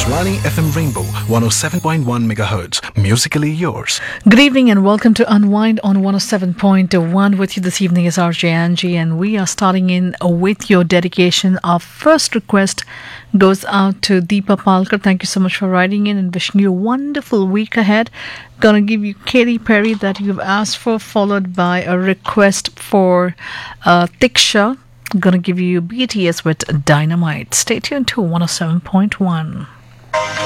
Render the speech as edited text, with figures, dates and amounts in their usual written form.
Akashvani FM Rainbow 107.1 MHz. Musically yours. Good evening and welcome to Unwind on 107.1. With you this evening is RJ Angie, and we are starting in with your dedication. Our first request goes out to Deepa Palkar. Thank you so much for writing in and wishing you a wonderful week ahead. Gonna give you Katy Perry that you've asked for, followed by a request for Tiksha. Gonna give you BTS with Dynamite. Stay tuned to 107.1.